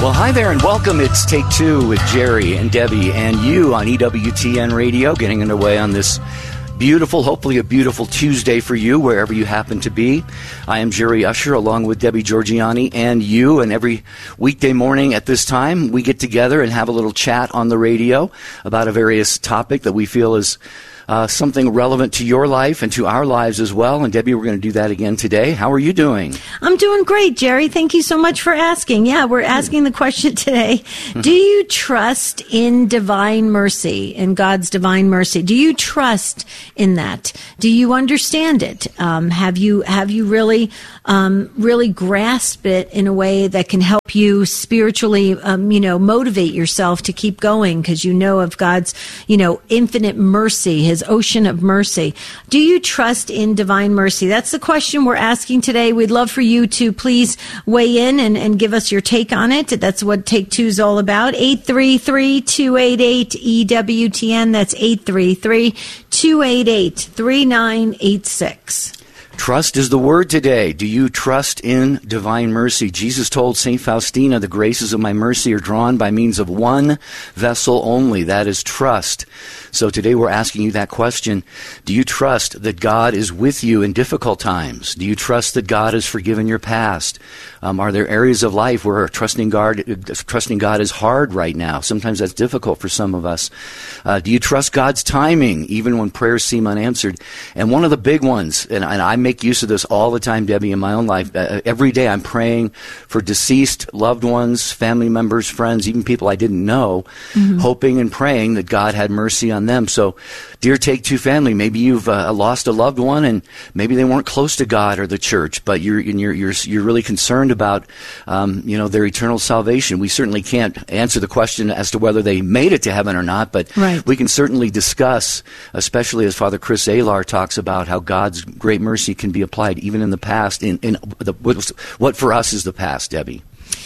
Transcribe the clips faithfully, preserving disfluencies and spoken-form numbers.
Well, hi there and welcome. It's Take Two with Jerry and Debbie and you on E W T N Radio, getting underway on this beautiful, hopefully a beautiful Tuesday for you, wherever you happen to be. I am Jerry Usher, along with Debbie Georgiani and you, and every weekday morning at this time, we get together and have a little chat on the radio about a various topic that we feel is Uh, something relevant to your life and to our lives as well. And Debbie, we're going to do that again today. How are you doing? I'm doing great, Jerry. Thank you so much for asking. Yeah, we're asking the question today. Do you trust in divine mercy, in God's divine mercy? Do you trust in that? Do you understand it? Um, have you have you really um, really grasped it in a way that can help you spiritually, um, you know, motivate yourself to keep going because you know of God's, you know, infinite mercy, His ocean of mercy. Do you trust in divine mercy? That's the question we're asking today. We'd love for you to please weigh in and, and give us your take on it. That's what Take Two is all about. eight three three, two eight eight, E W T N. That's eight three three, two eight eight, three nine eight six. Trust is the word today. Do you trust in divine mercy? Jesus told Saint Faustina, the graces of my mercy are drawn by means of one vessel only. That is trust. So today we're asking you that question. Do you trust that God is with you in difficult times? Do you trust that God has forgiven your past? Um, are there areas of life where trusting God, trusting God is hard right now? Sometimes that's difficult for some of us. Uh, do you trust God's timing, even when prayers seem unanswered? And one of the big ones, and, and I make use of this all the time, Debbie, in my own life. Uh, every day I'm praying for deceased loved ones, family members, friends, even people I didn't know, mm-hmm. hoping and praying that God had mercy on them. So, dear Take Two family, maybe you've uh, lost a loved one, and maybe they weren't close to God or the church, but you're and you're you're you're really concerned about um, you know their eternal salvation. We certainly can't answer the question as to whether they made it to heaven or not, but right. we can certainly discuss, especially as Father Chris Alar talks about how God's great mercy can be applied even in the past, in, in the, what for us is the past, Debbie.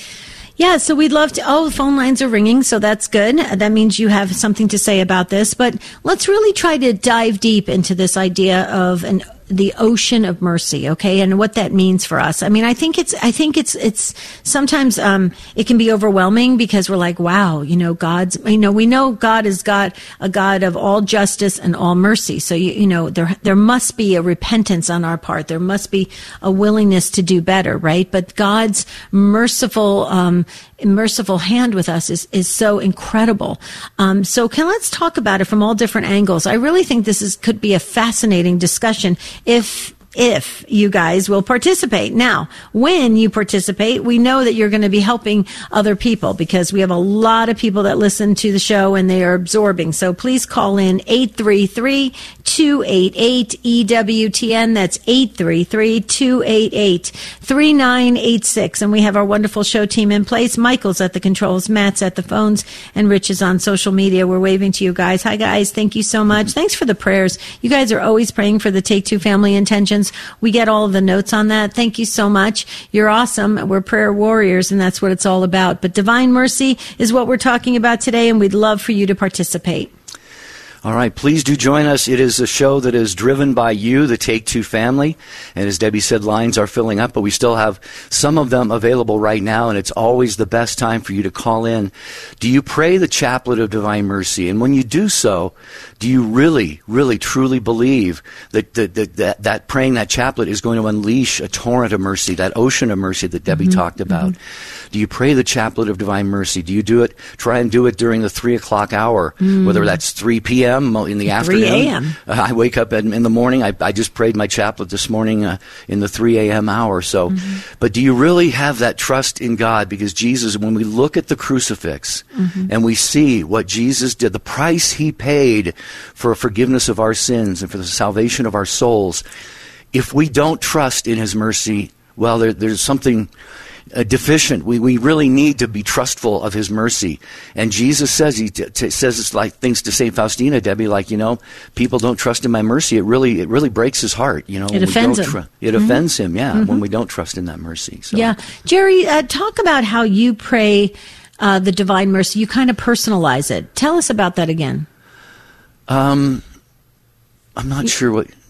Yeah, so we'd love to, oh, the phone lines are ringing, so that's good. That means you have something to say about this. But let's really try to dive deep into this idea of an the ocean of mercy, okay, and what that means for us. I mean, I think it's, I think it's, it's sometimes um, it can be overwhelming because we're like, wow, you know, God's, you know, we know God is God, a God of all justice and all mercy. So you, you know, there, there must be a repentance on our part. There must be a willingness to do better, right? But God's merciful, um, merciful hand with us is, is so incredible. Um, so can let's talk about it from all different angles. I really think this is could be a fascinating discussion. If if you guys will participate. Now, when you participate, we know that you're going to be helping other people because we have a lot of people that listen to the show and they are absorbing. So please call in eight three three, two eight eight, E W T N. That's eight three three, two eight eight, three nine eight six. And we have our wonderful show team in place. Michael's at the controls, Matt's at the phones, and Rich is on social media. We're waving to you guys. Hi, guys. Thank you so much. Thanks for the prayers. You guys are always praying for the Take Two family intentions. We get all of the notes on that. Thank you so much. You're awesome. We're prayer warriors, and that's what it's all about. But divine mercy is what we're talking about today, and we'd love for you to participate. All right, please do join us. It is a show that is driven by you, the Take Two family. And as Debbie said, lines are filling up, but we still have some of them available right now, and it's always the best time for you to call in. Do you pray the chaplet of divine mercy? And when you do so, do you really, really, truly believe that that, that, that, that praying that chaplet is going to unleash a torrent of mercy, that ocean of mercy that Debbie mm-hmm. talked about? Mm-hmm. Do you pray the chaplet of divine mercy? Do you do it, try and do it during the three o'clock hour, mm. whether that's three p.m., in the afternoon. three a.m. Uh, I wake up in, in the morning. I, I just prayed my chaplet this morning uh, in the three a.m. hour. So, mm-hmm. But do you really have that trust in God? Because Jesus, when we look at the crucifix mm-hmm. and we see what Jesus did, the price He paid for forgiveness of our sins and for the salvation of our souls, if we don't trust in His mercy, well, there, there's something Uh, deficient. We we really need to be trustful of His mercy. And Jesus says He t- t- says it's like things to Saint Faustina, Debbie, like, you know, people don't trust in my mercy. It really it really breaks His heart. You know, it offends Him. Tr- it mm-hmm. offends Him. Yeah, mm-hmm. when we don't trust in that mercy. So. Yeah, Jerry, uh, talk about how you pray uh, the divine mercy. You kind of personalize it. Tell us about that again. Um, I'm not sure what.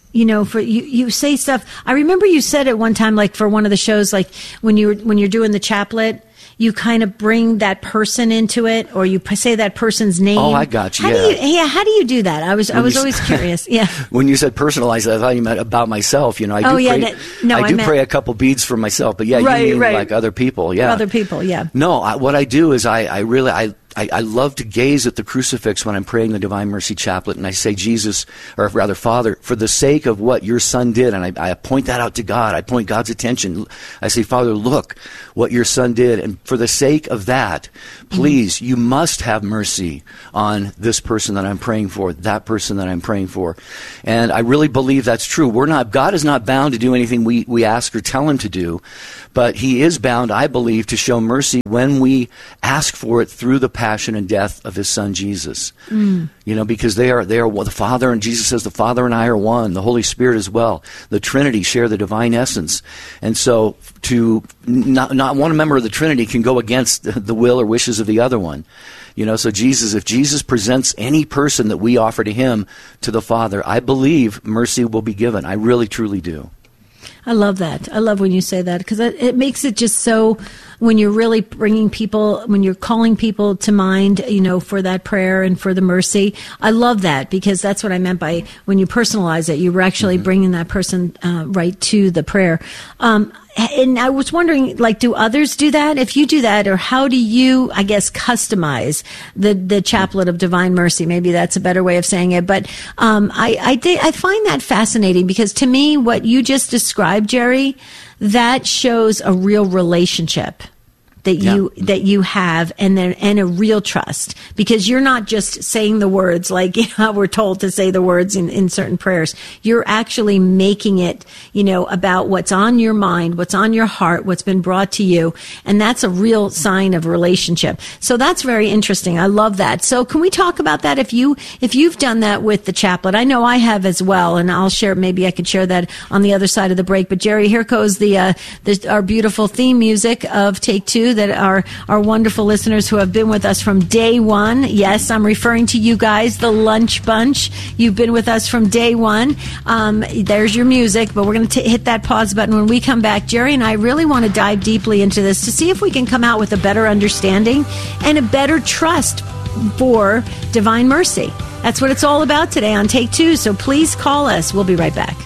You know, for you, you say stuff. I remember you said at one time, like for one of the shows, like when you were, when you're doing the chaplet, you kind of bring that person into it, or you say that person's name. Oh, I got you. How yeah. do you, yeah. How do you do that? I was, when I was always curious. Yeah. When you said personalized, I thought you meant about myself. You know, I do oh, yeah, pray, that, no, I I do meant, pray a couple beads for myself, but yeah, right, you mean right. like other people. Yeah. Other people. Yeah. No, I, what I do is I, I really, I, I, I love to gaze at the crucifix when I'm praying the Divine Mercy Chaplet, and I say, Jesus, or rather, Father, for the sake of what your Son did, and I, I point that out to God. I point God's attention. I say, Father, look what your Son did, and for the sake of that, please, mm-hmm. you must have mercy on this person that I'm praying for, that person that I'm praying for. And I really believe that's true. We're not, God is not bound to do anything we, we ask or tell him to do, but he is bound, I believe, to show mercy when we ask for it through the passion and death of his Son Jesus. Mm. You know, because they are they are the Father, and Jesus says the Father and I are one. The Holy Spirit as well. The Trinity share the divine essence, and so to not not one member of the Trinity can go against the, the will or wishes of the other one. You know, so Jesus, if Jesus presents any person that we offer to him to the Father, I believe mercy will be given. I really, truly do. I love that. I love when you say that, because it, it makes it just so, when you're really bringing people, when you're calling people to mind, you know, for that prayer and for the mercy. I love that, because that's what I meant by when you personalize it. You were actually mm-hmm. bringing that person uh, right to the prayer. Um, and I was wondering, like, do others do that? If you do that, or how do you, I guess, customize the, the Chaplet of Divine Mercy? Maybe that's a better way of saying it. But um, I, I, did, I find that fascinating, because to me, what you just described, Jerry, that shows a real relationship that you yeah. that you have, and then and a real trust, because you're not just saying the words like, you know, we're told to say the words in, in certain prayers. You're actually making it, you know, about what's on your mind, what's on your heart, what's been brought to you, and that's a real sign of relationship. So that's very interesting. I love that. So can we talk about that? If you if you've done that with the chaplet, I know I have as well, and I'll share. Maybe I could share that on the other side of the break. But Jerry, here goes the, uh, the our beautiful theme music of Take Two that our our wonderful listeners who have been with us from day one. Yes, I'm referring to you guys, the Lunch Bunch. You've been with us from day one. Um, there's your music, but we're going to hit that pause button when we come back. Jerry and I really want to dive deeply into this to see if we can come out with a better understanding and a better trust for Divine Mercy. That's what it's all about today on Take Two, so please call us. We'll be right back.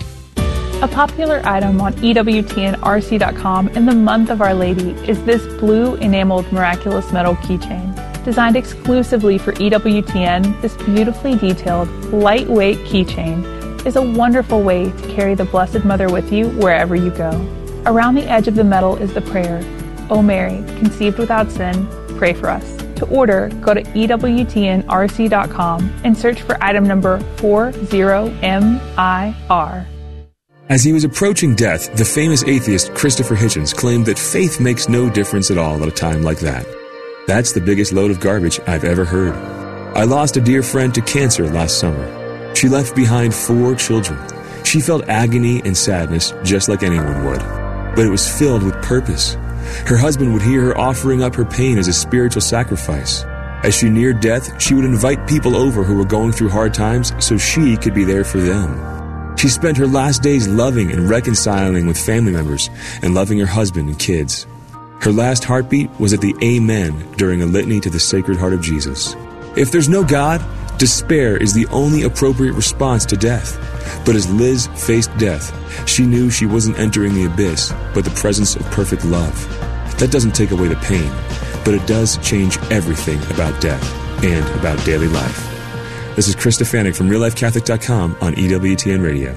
A popular item on E W T N R C dot com in the month of Our Lady is this blue enameled miraculous metal keychain. Designed exclusively for E W T N, this beautifully detailed, lightweight keychain is a wonderful way to carry the Blessed Mother with you wherever you go. Around the edge of the metal is the prayer, O Mary, conceived without sin, pray for us. To order, go to E W T N R C dot com and search for item number four zero M I R. As he was approaching death, the famous atheist Christopher Hitchens claimed that faith makes no difference at all at a time like that. That's the biggest load of garbage I've ever heard. I lost a dear friend to cancer last summer. She left behind four children. She felt agony and sadness just like anyone would, but it was filled with purpose. Her husband would hear her offering up her pain as a spiritual sacrifice. As she neared death, she would invite people over who were going through hard times so she could be there for them. She spent her last days loving and reconciling with family members and loving her husband and kids. Her last heartbeat was at the Amen during a litany to the Sacred Heart of Jesus. If there's no God, despair is the only appropriate response to death. But as Liz faced death, she knew she wasn't entering the abyss, but the presence of perfect love. That doesn't take away the pain, but it does change everything about death and about daily life. This is Chris Stefanik from Real Life Catholic dot com on E W T N Radio.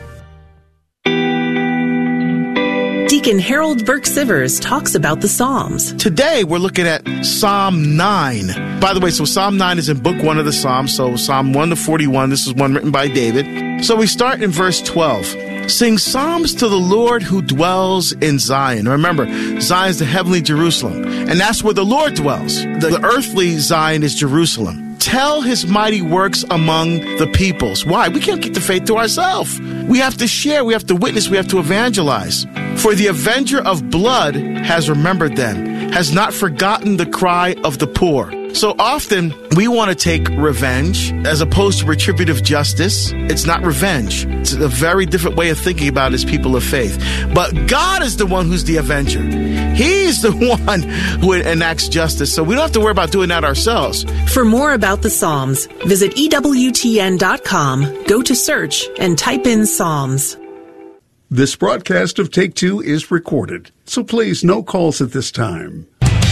Deacon Harold Burke-Sivers talks about the Psalms. Today, we're looking at Psalm nine. By the way, so Psalm nine is in book one of the Psalms, so Psalm one to forty-one, this is one written by David. So we start in verse twelve. Sing psalms to the Lord who dwells in Zion. Remember, Zion is the heavenly Jerusalem, and that's where the Lord dwells. The earthly Zion is Jerusalem. Tell his mighty works among the peoples. Why? We can't keep the faith to ourselves. We have to share, we have to witness, we have to evangelize. For the avenger of blood has remembered them, has not forgotten the cry of the poor. So often we want to take revenge as opposed to retributive justice. It's not revenge. It's a very different way of thinking about it as people of faith. But God is the one who's the avenger. He's the one who enacts justice. So we don't have to worry about doing that ourselves. For more about the Psalms, visit E W T N dot com, go to search, and type in Psalms. This broadcast of Take Two is recorded, so please no calls at this time.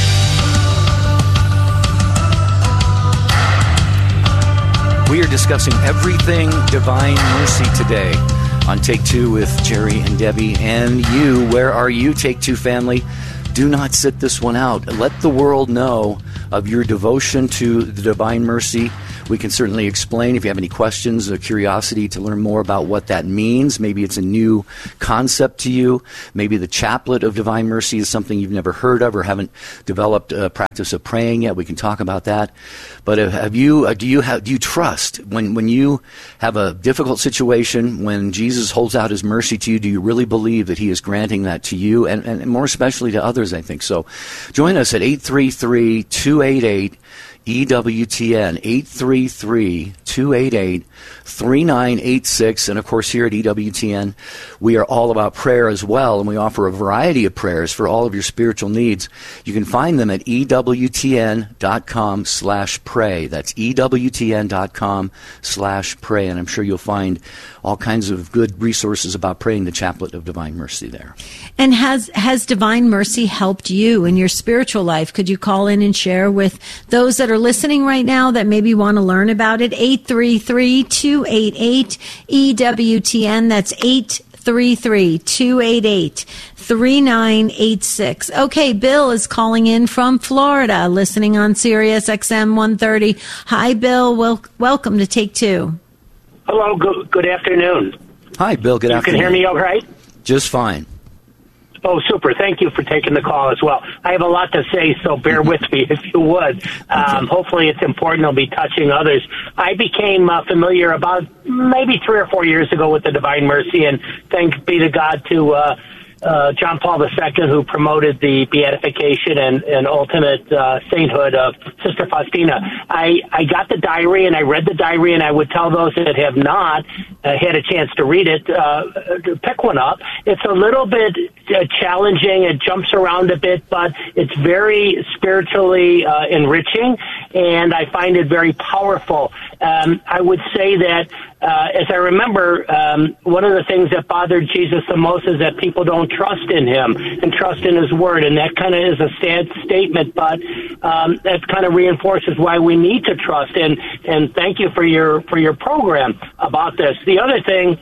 We are discussing everything Divine Mercy today on Take Two with Jerry and Debbie and you. Where are you, Take Two family? Do not sit this one out. Let the world know of your devotion to the Divine Mercy. We can certainly explain if you have any questions or curiosity to learn more about what that means. Maybe it's a new concept to you. Maybe the Chaplet of Divine Mercy is something you've never heard of or haven't developed a practice of praying yet. We can talk about that. But have you, uh, do you have, do you trust when, when you have a difficult situation, when Jesus holds out his mercy to you, do you really believe that he is granting that to you and, and more especially to others, I think? So join us at eight three three, two eight eight, E W T N, eight three three, two eight eight, three nine eight six. And, of course, here at E W T N, we are all about prayer as well, and we offer a variety of prayers for all of your spiritual needs. You can find them at E W T N dot com slash pray. That's E W T N dot com slash pray, and I'm sure you'll find all kinds of good resources about praying the Chaplet of Divine Mercy there. And has has Divine Mercy helped you in your spiritual life? Could you call in and share with those that are listening right now that maybe want to learn about it? eight three three, two eight eight, E W T N. That's eight three three, two eight eight, three nine eight six. Okay, Bill is calling in from Florida, listening on Sirius X M one thirty. Hi, Bill. Wel- welcome to Take Two. Hello, good, good afternoon. Hi, Bill. Good you afternoon. You can hear me all right? Just fine. Oh, super. Thank you for taking the call as well. I have a lot to say, so bear with me if you would. Um, hopefully it's important. I'll be touching others. I became uh, familiar about maybe three or four years ago with the Divine Mercy, and thanks be to God to uh, uh, John Paul the Second, who promoted the beatification and, and ultimate uh, sainthood of Sister Faustina. I, I got the diary, and I read the diary, and I would tell those that have not uh, had a chance to read it, uh, to pick one up. It's a little bit uh, challenging. It jumps around a bit, but it's very spiritually uh, enriching, and I find it very powerful. Um, I would say that, uh, as I remember, um, one of the things that bothered Jesus the most is that people don't trust in him and trust in his word, and that kind of is a sad statement, but um, that kind of reinforces why we need to trust. And and thank you for your for your program about this. The other thing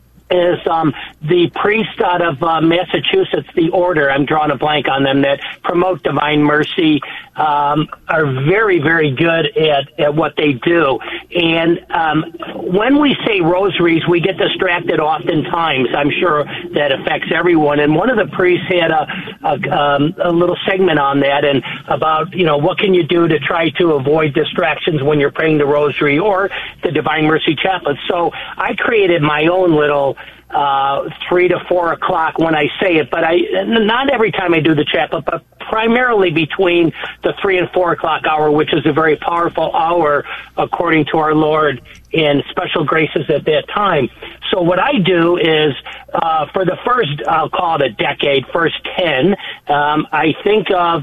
is um, the priest out of uh, Massachusetts, the Order, I'm drawing a blank on them, that promote Divine Mercy, um, are very, very good at, at what they do. And um, when we say rosaries, we get distracted oftentimes. I'm sure that affects everyone. And one of the priests had a, a, um, a little segment on that and about, you know, what can you do to try to avoid distractions when you're praying the rosary or the Divine Mercy Chaplet. So I created my own little uh, three to four o'clock when I say it, but I, not every time I do the chaplet, but primarily between the three and four o'clock hour, which is a very powerful hour according to our Lord in special graces at that time. So what I do is, uh, for the first, I'll call it a decade, first ten, um, I think of,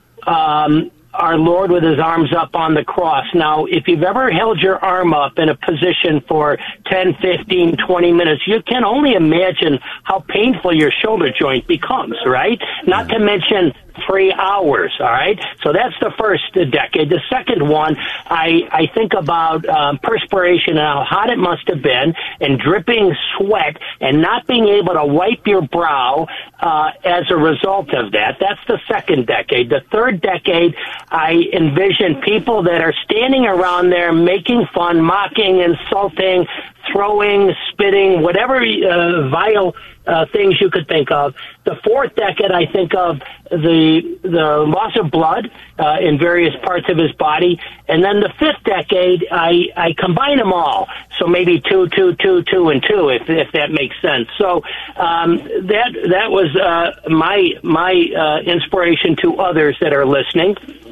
um, our Lord with his arms up on the cross. Now, if you've ever held your arm up in a position for ten, fifteen, twenty minutes, you can only imagine how painful your shoulder joint becomes, right? Not to mention three hours, all right? So that's the first decade. The second one, I, I think about um, perspiration and how hot it must have been and dripping sweat and not being able to wipe your brow uh, as a result of that. That's the second decade. The third decade, I envision people that are standing around there making fun, mocking, insulting, throwing, spitting, whatever uh, vile uh, things you could think of. The fourth decade, I think of the the loss of blood uh, in various parts of his body. And then the fifth decade, I, I combine them all. So maybe two, two, two, two, and two, if if that makes sense. So um, that that was uh, my my uh, inspiration to others that are listening.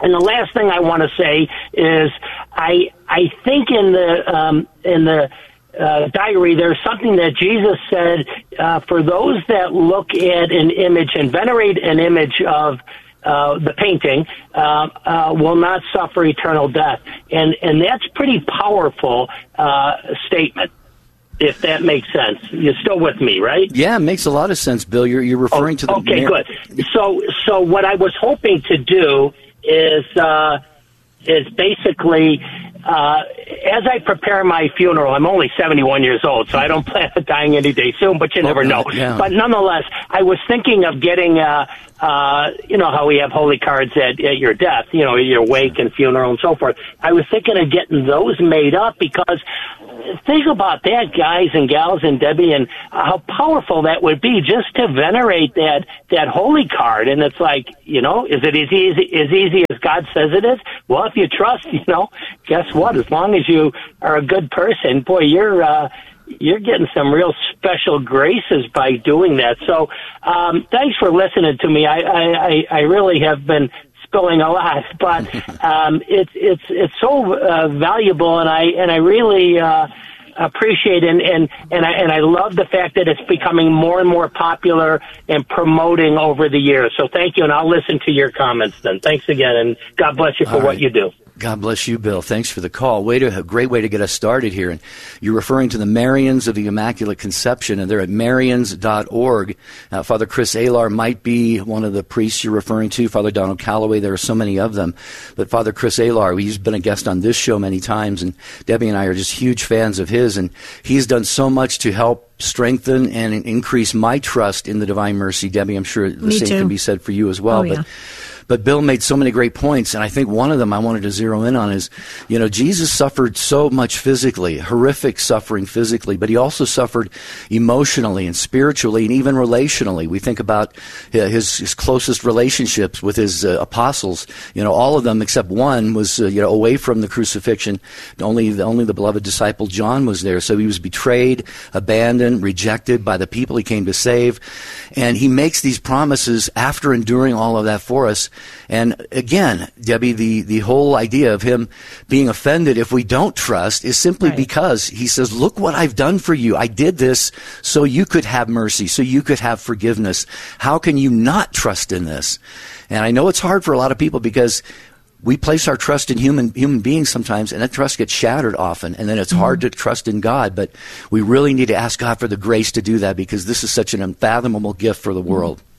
And the last thing I want to say is I I think in the um, in the uh, diary there's something that Jesus said uh, for those that look at an image and venerate an image of uh, the painting uh, uh, will not suffer eternal death, and and that's pretty powerful uh, statement. If that makes sense. You're still with me, right? Yeah, it makes a lot of sense, Bill. You're you're referring oh, to the okay, good. So so what I was hoping to do is uh, is basically uh, as I prepare my funeral. I'm only seventy-one years old, so I don't plan on dying any day soon. But you never okay, know. Yeah. But nonetheless, I was thinking of getting. Uh, uh, you know how we have holy cards at, at your death. You know, your wake and funeral and so forth. I was thinking of getting those made up because. Think about that, guys and gals and Debbie, and how powerful that would be just to venerate that that holy card. And it's like, you know, is it as easy as easy as God says it is? Well, if you trust, you know, guess what? As long as you are a good person, boy, you're uh, you're getting some real special graces by doing that. So, um, thanks for listening to me. I I, I really have been. Spilling a lot, but um, it's it's it's so uh, valuable, and I and I really uh, appreciate it, and and and I and I love the fact that it's becoming more and more popular and promoting over the years. So thank you, and I'll listen to your comments then. Thanks again, and God bless you for what you do. God bless you, Bill. Thanks for the call. Way to a great way to get us started here. And you're referring to the Marians of the Immaculate Conception, and they're at marians dot org. Uh, Father Chris Alar might be one of the priests you're referring to. Father Donald Calloway. There are so many of them. But Father Chris Alar, he's been a guest on this show many times, and Debbie and I are just huge fans of his. And he's done so much to help strengthen and increase my trust in the Divine Mercy. Debbie, I'm sure the Me same too. can be said for you as well. Oh, yeah. But But Bill made so many great points, and I think one of them I wanted to zero in on is, you know, Jesus suffered so much physically, horrific suffering physically, but he also suffered emotionally and spiritually and even relationally. We think about his, his closest relationships with his uh, apostles. You know, all of them except one was, uh, you know, away from the crucifixion. Only the, only the beloved disciple John was there. So he was betrayed, abandoned, rejected by the people he came to save. And he makes these promises after enduring all of that for us. And again, Debbie, the, the whole idea of him being offended if we don't trust is simply right. because he says, look what I've done for you. I did this so you could have mercy, so you could have forgiveness. How can you not trust in this? And I know it's hard for a lot of people because we place our trust in human human beings sometimes, and that trust gets shattered often, and then it's mm-hmm. hard to trust in God. But we really need to ask God for the grace to do that because this is such an unfathomable gift for the world. Mm-hmm.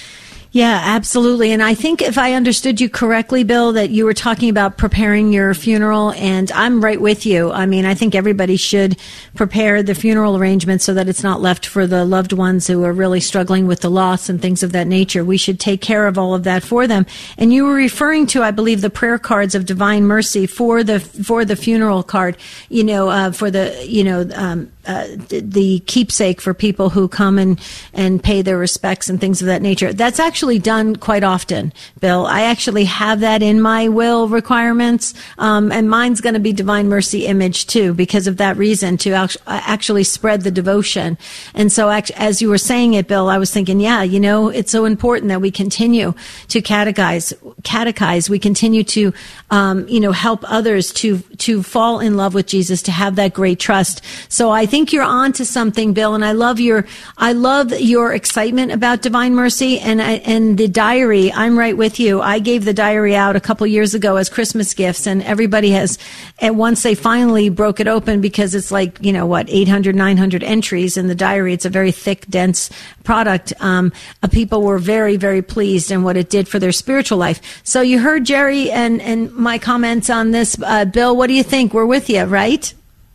Yeah, absolutely. And I think if I understood you correctly, Bill, that you were talking about preparing your funeral, and I'm right with you. I mean, I think everybody should prepare the funeral arrangements so that it's not left for the loved ones who are really struggling with the loss and things of that nature. We should take care of all of that for them. And you were referring to, I believe, the prayer cards of Divine Mercy for the for the funeral card, you know, uh, for the, you know, um, uh, the keepsake for people who come and, and pay their respects and things of that nature. That's actually done quite often, Bill. I actually have that in my will requirements, um, and mine's going to be Divine Mercy image too, because of that reason, to actually spread the devotion. And so as you were saying it, Bill, I was thinking, yeah, you know, it's so important that we continue to catechize, catechize. We continue to, um, you know, help others to, to fall in love with Jesus, to have that great trust. So I think you're on to something, Bill, and I love your, I love your excitement about Divine Mercy, and I, and the diary. I'm right with you. I gave the diary out a couple years ago as Christmas gifts, and everybody has, and once they finally broke it open, because it's like, you know, what, eight hundred, nine hundred entries in the diary. It's a very thick, dense product. Um, uh, people were very, very pleased in what it did for their spiritual life. So you heard Jerry and, and my comments on this. Uh, Bill, what do you think? We're with you, right?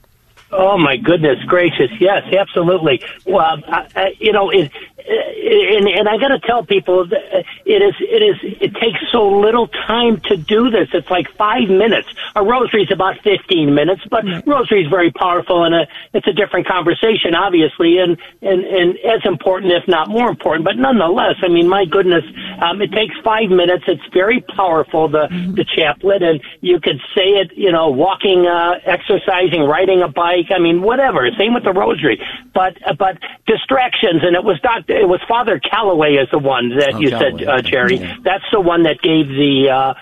Oh, my goodness gracious. Yes, absolutely. Well, I, I, you know, it, and, and I got to tell people that it is, it is, it takes so little time to do this. It's like five minutes. A rosary is about fifteen minutes, but mm-hmm. rosary is very powerful, and a, it's a different conversation, obviously, and, and, and as important, if not more important. But nonetheless, I mean, my goodness, um, it takes five minutes. It's very powerful, the, mm-hmm. the chaplet, and you could say it, you know, walking, uh, exercising, riding a bike. I mean, whatever. Same with the rosary. But, uh, but distractions, and it was Doctor It was Father Calloway is the one that oh, you Calloway. said, uh, Jerry. Yeah. That's the one that gave the uh,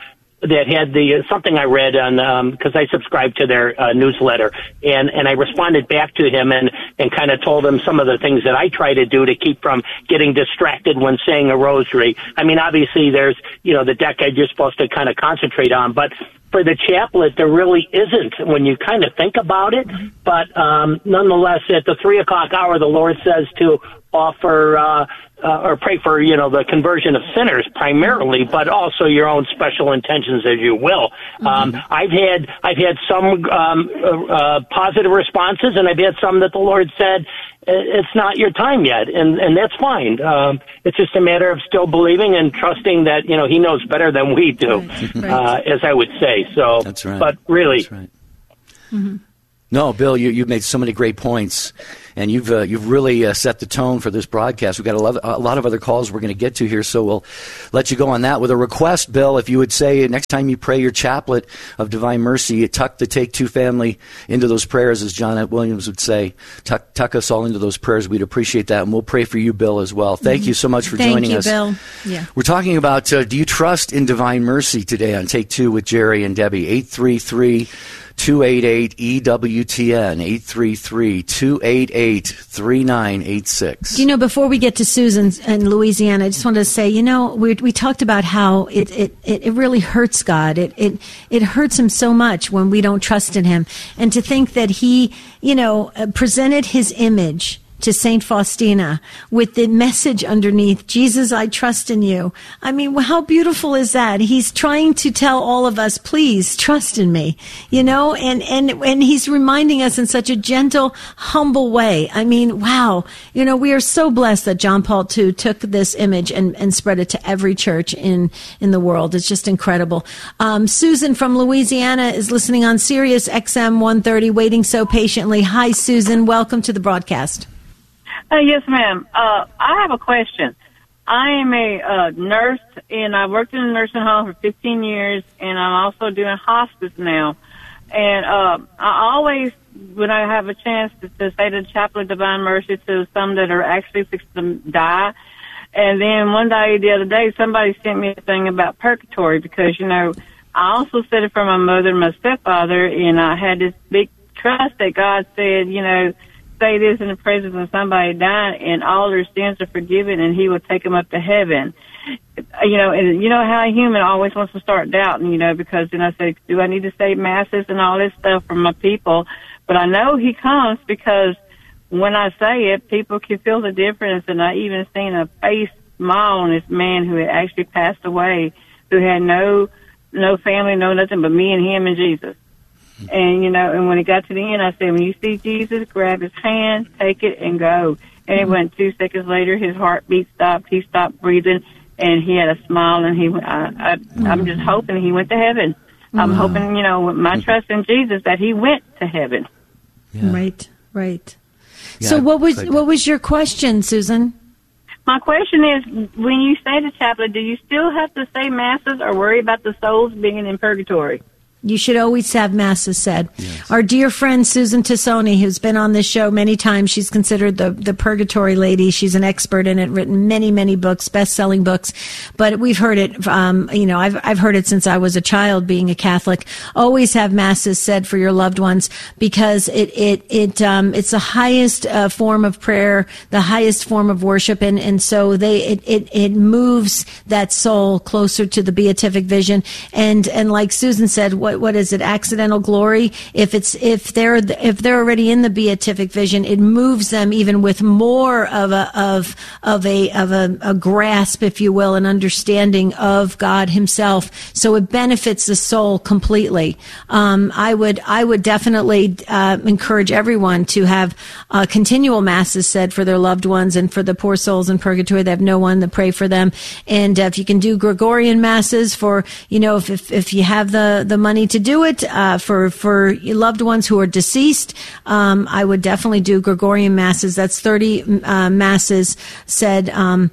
that had the something I read on because um, I subscribed to their uh, newsletter, and and I responded back to him and and kind of told him some of the things that I try to do to keep from getting distracted when saying a rosary. I mean, obviously there's you know the decade you're supposed to kind of concentrate on, but for the chaplet there really isn't when you kind of think about it. But um, nonetheless, at the three o'clock hour, the Lord says to offer. Uh, Uh, or pray for, you know, the conversion of sinners primarily, but also your own special intentions as you will. Mm-hmm. Um, I've had, I've had some, um, uh, positive responses, and I've had some that the Lord said, it's not your time yet, and, and that's fine. Um, it's just a matter of still believing and trusting that, you know, He knows better than we do, right. Right. Uh, as I would say. So, that's right. But really. That's right. Mm-hmm. No, Bill, you, you've made so many great points, and you've uh, you've really uh, set the tone for this broadcast. We've got a lot, a lot of other calls we're going to get to here, so we'll let you go on that with a request, Bill. If you would say next time you pray your chaplet of Divine Mercy, tuck the Take Two family into those prayers, as John Williams would say. Tuck, tuck us all into those prayers. We'd appreciate that, and we'll pray for you, Bill, as well. Thank mm-hmm. you so much for Thank joining you, us. Bill. Yeah. We're talking about uh, do you trust in Divine Mercy today on Take Two with Jerry and Debbie. eight three three two eight eight E W T N, eight three three two eight eight three nine eight six. You know, before we get to Susan in Louisiana, I just wanted to say, you know, we we talked about how it, it, it really hurts God. It, it, it hurts Him so much when we don't trust in Him. And to think that He, you know, presented His image to Saint Faustina with the message underneath, Jesus, I trust in you. I mean, how beautiful is that? He's trying to tell all of us, please trust in me, you know, and, and, and he's reminding us in such a gentle, humble way. I mean, wow. You know, we are so blessed that John Paul the Second took this image and, and spread it to every church in, in the world. It's just incredible. Um, Susan from Louisiana is listening on Sirius X M one thirty, waiting so patiently. Hi, Susan. Welcome to the broadcast. Uh, yes, ma'am. Uh, I have a question. I am a uh, nurse, and I worked in a nursing home for fifteen years, and I'm also doing hospice now. And uh, I always, when I have a chance to, to say the Chaplet of Divine Mercy to some that are actually fixed to die. And then one day, the other day, somebody sent me a thing about purgatory because, you know, I also said it for my mother and my stepfather, and I had this big trust that God said, you know, say this in the presence of somebody dying, and all their sins are forgiven, and He will take them up to heaven. You know, and you know how a human always wants to start doubting, you know, because then I say, do I need to say masses and all this stuff for my people? But I know He comes because when I say it, people can feel the difference, and I even seen a face smile on this man who had actually passed away, who had no no family, no nothing but me and him and Jesus. And, you know, and when it got to the end, I said, when you see Jesus, grab His hand, take it, and go. And it went two seconds later, his heartbeat stopped, he stopped breathing, and he had a smile, and he went, I, I, I'm just hoping he went to heaven. I'm wow. hoping, you know, with my trust in Jesus, that he went to heaven. Yeah. Right, right. Yeah, so what was what was your question, Susan? My question is, when you say the chaplet, do you still have to say masses or worry about the souls being in purgatory? You should always have masses said. Yes. Our dear friend Susan Tassoni, who's been on this show many times, she's considered the, the purgatory lady. She's an expert in it, written many, many books, best-selling books. But we've heard it, um, you know, I've, I've heard it since I was a child being a Catholic. Always have masses said for your loved ones because it, it, it, um, it's the highest uh, form of prayer, the highest form of worship. And, and so they, it, it, it moves that soul closer to the beatific vision. And, and like Susan said, what, what is it? Accidental glory. If it's, if they're, if they're already in the beatific vision, it moves them even with more of a, of, of a, of a, a grasp, if you will, an understanding of God Himself. So it benefits the soul completely. Um, I would, I would definitely, uh, encourage everyone to have, uh, continual masses said for their loved ones and for the poor souls in purgatory that have no one to pray for them. And uh, if you can do Gregorian masses for, you know, if, if, if you have the, the money to do it, uh, for, for your loved ones who are deceased, um, I would definitely do Gregorian masses. That's thirty, uh, masses said, um,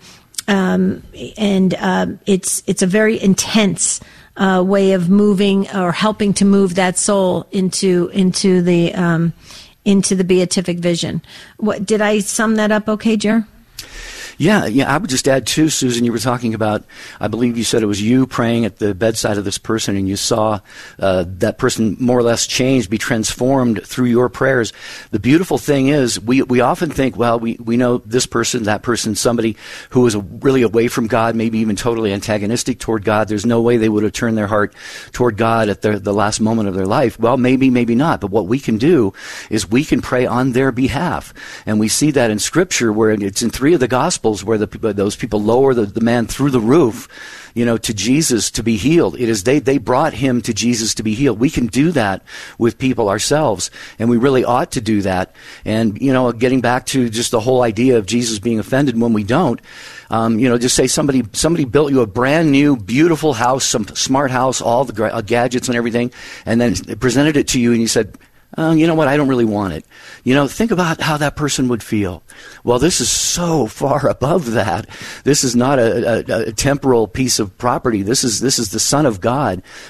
um, and, uh, it's, it's a very intense, uh, way of moving or helping to move that soul into, into the, um, into the beatific vision. What, did I sum that up okay, Jer? Yeah, yeah. I would just add too, Susan, you were talking about, I believe you said it was you praying at the bedside of this person, and you saw uh, that person more or less change, be transformed through your prayers. The beautiful thing is, we we often think, well, we, we know this person, that person, somebody who is really away from God, maybe even totally antagonistic toward God. There's no way they would have turned their heart toward God at the, the last moment of their life. Well, maybe, maybe not. But what we can do is we can pray on their behalf. And we see that in Scripture, where it's in three of the Gospels, where the those people lower the, the man through the roof, you know, to Jesus to be healed. It is they they brought him to Jesus to be healed. We can do that with people ourselves, and we really ought to do that. And, you know, getting back to just the whole idea of Jesus being offended when we don't, um, you know, just say somebody somebody built you a brand new, beautiful house, some smart house, all the gra- gadgets and everything, and then presented it to you, and you said, Oh, you know what? I don't really want it. You know, think about how that person would feel. Well, this is so far above that. This is not a, a, a temporal piece of property. This is this is the Son of God